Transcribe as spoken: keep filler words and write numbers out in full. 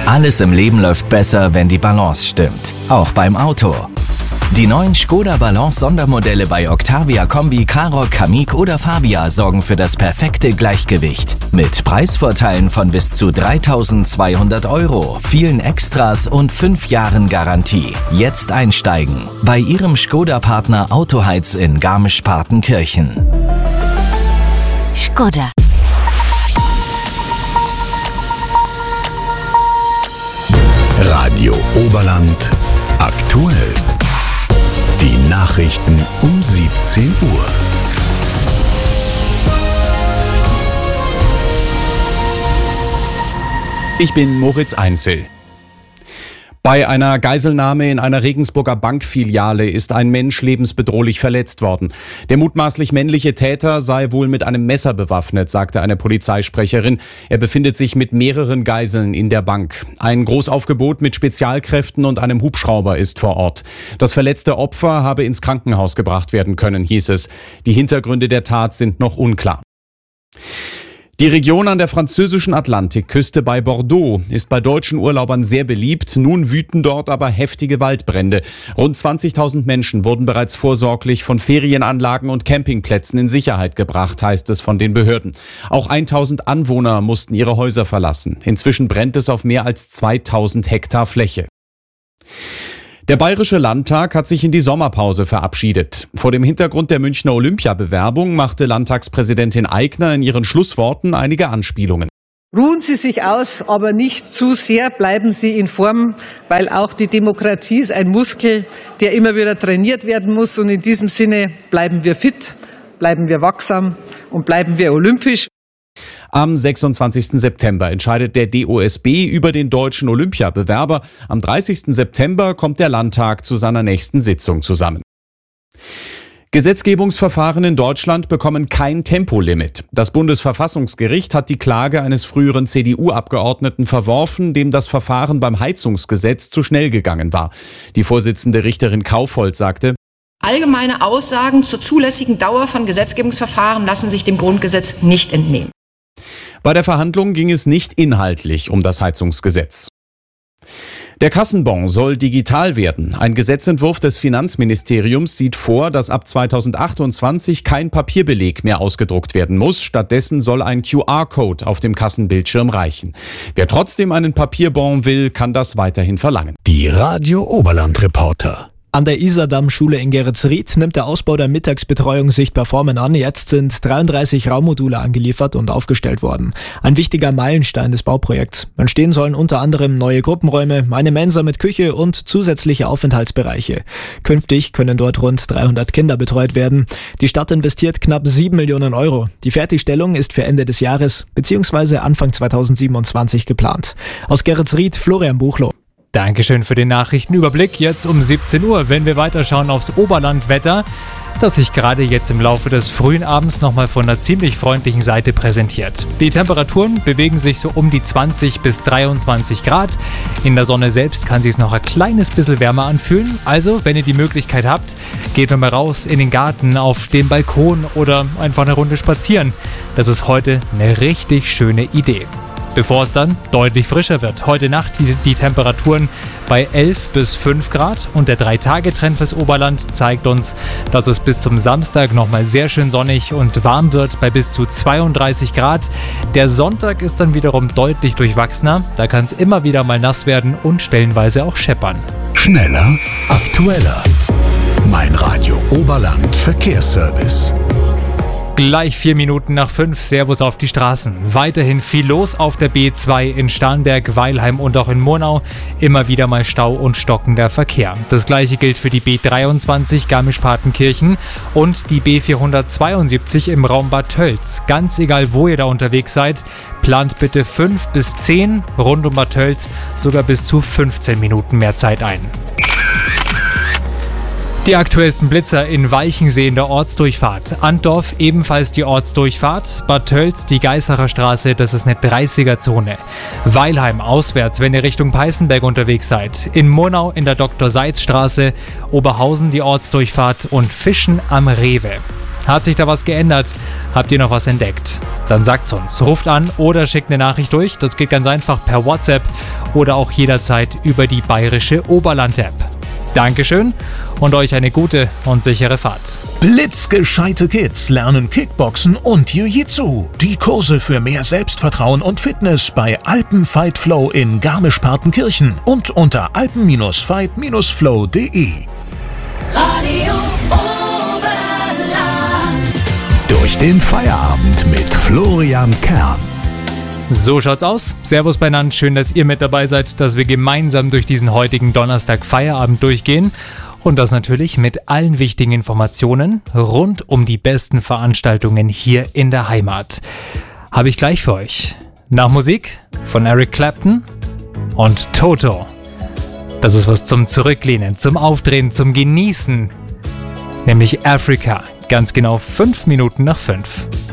Alles im Leben läuft besser, wenn die Balance stimmt. Auch beim Auto. Die neuen Škoda Balance Sondermodelle bei Octavia Kombi, Karoq, Kamiq oder Fabia sorgen für das perfekte Gleichgewicht. Mit Preisvorteilen von bis zu dreitausendzweihundert Euro, vielen Extras und fünf Jahren Garantie. Jetzt einsteigen bei Ihrem Škoda-Partner Autoheiz in Garmisch-Partenkirchen. Škoda. Radio Oberland aktuell. Die Nachrichten um siebzehn Uhr. Ich bin Moritz Einzel. Bei einer Geiselnahme in einer Regensburger Bankfiliale ist ein Mensch lebensbedrohlich verletzt worden. Der mutmaßlich männliche Täter sei wohl mit einem Messer bewaffnet, sagte eine Polizeisprecherin. Er befindet sich mit mehreren Geiseln in der Bank. Ein Großaufgebot mit Spezialkräften und einem Hubschrauber ist vor Ort. Das verletzte Opfer habe ins Krankenhaus gebracht werden können, hieß es. Die Hintergründe der Tat sind noch unklar. Die Region an der französischen Atlantikküste bei Bordeaux ist bei deutschen Urlaubern sehr beliebt. Nun wüten dort aber heftige Waldbrände. Rund zwanzigtausend Menschen wurden bereits vorsorglich von Ferienanlagen und Campingplätzen in Sicherheit gebracht, heißt es von den Behörden. Auch tausend Anwohner mussten ihre Häuser verlassen. Inzwischen brennt es auf mehr als zweitausend Hektar Fläche. Der Bayerische Landtag hat sich in die Sommerpause verabschiedet. Vor dem Hintergrund der Münchner Olympiabewerbung machte Landtagspräsidentin Aigner in ihren Schlussworten einige Anspielungen. Ruhen Sie sich aus, aber nicht zu sehr, bleiben Sie in Form, weil auch die Demokratie ist ein Muskel, der immer wieder trainiert werden muss. Und in diesem Sinne bleiben wir fit, bleiben wir wachsam und bleiben wir olympisch. Am sechsundzwanzigsten September entscheidet der D O S B über den deutschen Olympiabewerber. Am dreißigsten September kommt der Landtag zu seiner nächsten Sitzung zusammen. Gesetzgebungsverfahren in Deutschland bekommen kein Tempolimit. Das Bundesverfassungsgericht hat die Klage eines früheren C D U-Abgeordneten verworfen, dem das Verfahren beim Heizungsgesetz zu schnell gegangen war. Die Vorsitzende Richterin Kaufhold sagte: Allgemeine Aussagen zur zulässigen Dauer von Gesetzgebungsverfahren lassen sich dem Grundgesetz nicht entnehmen. Bei der Verhandlung ging es nicht inhaltlich um das Heizungsgesetz. Der Kassenbon soll digital werden. Ein Gesetzentwurf des Finanzministeriums sieht vor, dass ab zweitausendachtundzwanzig kein Papierbeleg mehr ausgedruckt werden muss. Stattdessen soll ein Q R-Code auf dem Kassenbildschirm reichen. Wer trotzdem einen Papierbon will, kann das weiterhin verlangen. Die Radio Oberland Reporter. An der Isardam-Schule in Geretsried nimmt der Ausbau der Mittagsbetreuung sichtbar Formen an. Jetzt sind dreiunddreißig Raummodule angeliefert und aufgestellt worden. Ein wichtiger Meilenstein des Bauprojekts. Entstehen sollen unter anderem neue Gruppenräume, eine Mensa mit Küche und zusätzliche Aufenthaltsbereiche. Künftig können dort rund dreihundert Kinder betreut werden. Die Stadt investiert knapp sieben Millionen Euro. Die Fertigstellung ist für Ende des Jahres bzw. Anfang zweitausendsiebenundzwanzig geplant. Aus Geretsried, Florian Buchloh. Dankeschön für den Nachrichtenüberblick. Jetzt um siebzehn Uhr, wenn wir weiterschauen aufs Oberlandwetter, das sich gerade jetzt im Laufe des frühen Abends nochmal von einer ziemlich freundlichen Seite präsentiert. Die Temperaturen bewegen sich so um die zwanzig bis dreiundzwanzig Grad. In der Sonne selbst kann es sich noch ein kleines bisschen wärmer anfühlen. Also, wenn ihr die Möglichkeit habt, geht nochmal raus in den Garten, auf den Balkon oder einfach eine Runde spazieren. Das ist heute eine richtig schöne Idee. Bevor es dann deutlich frischer wird. Heute Nacht die, die Temperaturen bei elf bis fünf Grad und der drei Tage Trend fürs Oberland zeigt uns, dass es bis zum Samstag nochmal sehr schön sonnig und warm wird bei bis zu zweiunddreißig Grad. Der Sonntag ist dann wiederum deutlich durchwachsener. Da kann es immer wieder mal nass werden und stellenweise auch scheppern. Schneller, aktueller. Mein Radio Oberland Verkehrsservice. Gleich vier Minuten nach fünf, Servus auf die Straßen. Weiterhin viel los auf der B zwei in Starnberg, Weilheim und auch in Murnau. Immer wieder mal Stau und stockender Verkehr. Das gleiche gilt für die B dreiundzwanzig Garmisch-Partenkirchen und die B vierhundertzweiundsiebzig im Raum Bad Tölz. Ganz egal, wo ihr da unterwegs seid, plant bitte fünf bis zehn, rund um Bad Tölz sogar bis zu fünfzehn Minuten mehr Zeit ein. Die aktuellsten Blitzer in Weichensee in der Ortsdurchfahrt. Antdorf ebenfalls die Ortsdurchfahrt. Bad Tölz die Geißacher Straße, das ist eine dreißiger-Zone. Weilheim auswärts, wenn ihr Richtung Peißenberg unterwegs seid. In Murnau in der Doktor Seitz Straße. Oberhausen die Ortsdurchfahrt und Fischen am Rewe. Hat sich da was geändert? Habt ihr noch was entdeckt? Dann sagt's uns. Ruft an oder schickt eine Nachricht durch. Das geht ganz einfach per WhatsApp oder auch jederzeit über die bayerische Oberland-App. Dankeschön und euch eine gute und sichere Fahrt. Blitzgescheite Kids lernen Kickboxen und Jiu-Jitsu. Die Kurse für mehr Selbstvertrauen und Fitness bei Alpenfight Flow in Garmisch-Partenkirchen und unter alpen fight flow punkt de. Radio Oberland. Durch den Feierabend mit Florian Kern. So schaut's aus. Servus beieinander, schön, dass ihr mit dabei seid, dass wir gemeinsam durch diesen heutigen Donnerstag Feierabend durchgehen und das natürlich mit allen wichtigen Informationen rund um die besten Veranstaltungen hier in der Heimat. Habe ich gleich für euch. Nach Musik von Eric Clapton und Toto. Das ist was zum Zurücklehnen, zum Aufdrehen, zum Genießen. Nämlich Africa. Ganz genau fünf Minuten nach fünf.